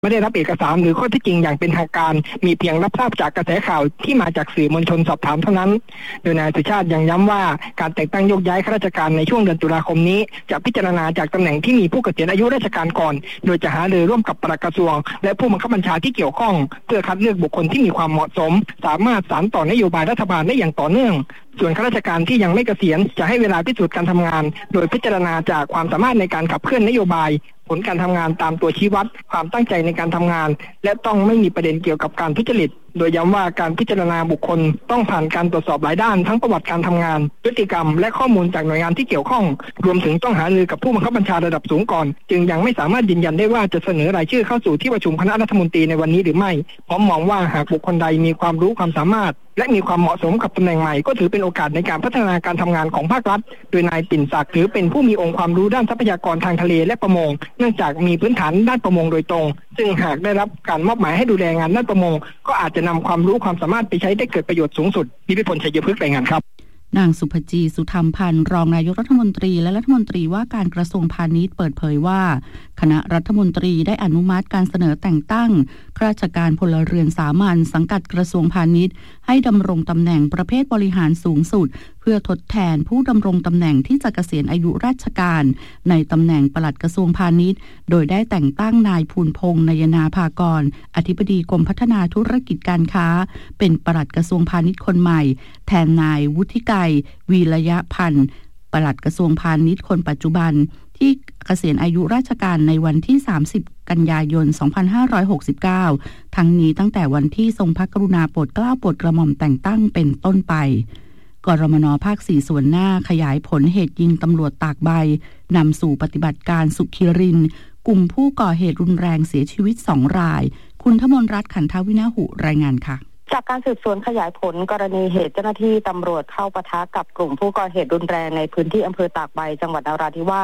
ไม่ได้รับเอกสารหรือข้อเท็จจริงอย่างเป็นทางการมีเพียงรับทราบจากกระแสข่าวที่มาจากสื่อมวลชนสอบถามเท่านั้นโดยนายสุชาติยังย้ำว่าการแต่งตั้งโยกย้ายข้าราชการในช่วงเดือนตุลาคมนี้จะพิจารณาจากตำแหน่งที่มีผู้เกษียณอายุราชการก่อนโดยจะหารือร่วมกับปลัดกระทรวงและผู้บังคับบัญชาที่เกี่ยวข้องเพื่อคัดเลือกบุคคลที่มีความเหมาะสมสามารถสานต่อนโยบายรัฐบาลได้อย่างต่อเนื่องส่วนข้าราชการที่ยังไม่เกษียณจะให้เวลาพิสูจน์การทำงานโดยพิจารณาจากความสามารถในการขับเคลื่อนนโยบายผลการทำงานตามตัวชี้วัดความตั้งใจในการทำงานและต้องไม่มีประเด็นเกี่ยวกับการทุจริตโดยย้ำว่าการพิจารณาบุคคลต้องผ่านการตรวจสอบหลายด้านทั้งประวัติการทำงานพฤติกรรมและข้อมูลจากหน่วยงานที่เกี่ยวข้องรวมถึงต้องหารือกับผู้บังคับบัญชาระดับสูงก่อนจึงยังไม่สามารถยืนยันได้ว่าจะเสนอรายชื่อเข้าสู่ที่ประชุมคณะรัฐมนตรีในวันนี้หรือไม่พร้อมมองว่าหากบุคคลใดมีความรู้ความสามารถและมีความเหมาะสมกับตำแหน่งใหม่ก็ถือเป็นโอกาสในการพัฒนาการทำงานของภาครัฐโดยนายปิ่นศักดิ์ถือเป็นผู้มีองค์ความรู้ด้านทรัพยากรทางทะเลและประมงเนื่องจากมีพื้นฐานด้านประมงโดยตรงซึ่งหากได้รับการมอบหมายให้ดูแลงานด้านประมงก็อาจจะนำความรู้ความสามารถไปใช้ได้เกิดประโยชน์สูงสุดนิติพล ชัยพฤกษ์รายงานครับนางสุภจี สุธรรมพันธ์รองนายกรัฐมนตรีและรัฐมนตรีว่าการกระทรวงพาณิชย์เปิดเผยว่าคณะรัฐมนตรีได้อนุมัติการเสนอแต่งตั้งข้าราชการพลเรือนสามัญสังกัดกระทรวงพาณิชย์ให้ดำรงตำแหน่งประเภทบริหารสูงสุดเพื่อทดแทนผู้ดำรงตำแหน่งที่จะเกษียณอายุราชการในตำแหน่งปลัดกระทรวงพาณิชย์โดยได้แต่งตั้งนายภูลพงษ์นยนาภากรอธิบดีกรมพัฒนาธุรกิจการค้าเป็นปลัดกระทรวงพาณิชย์คนใหม่แทนนายวุฒิไกรวีระยะพันธ์ปลัดกระทรวงพาณิชย์คนปัจจุบันที่เกษียณอายุราชการในวันที่30กันยายน2569ทั้งนี้ตั้งแต่วันที่ทรงพระกรุณาโปรดเกล้าโปรดกระหม่อมแต่งตั้งเป็นต้นไปกรมน.ภาค 4 ส่วนหน้าขยายผลเหตุยิงตำรวจตากใบนำสู่ปฏิบัติการสุขิรินทร์กลุ่มผู้ก่อเหตุรุนแรงเสียชีวิต2รายคุณธมนรัตน์ขันธวินาหุรายงานค่ะจากการสืบสวนขยายผลกรณีเหตุเจ้าหน้าที่ตำรวจเข้าปะทะกับกลุ่มผู้ก่อเหตุรุนแรงในพื้นที่อำเภอตากใบจังหวัดนราธิวาส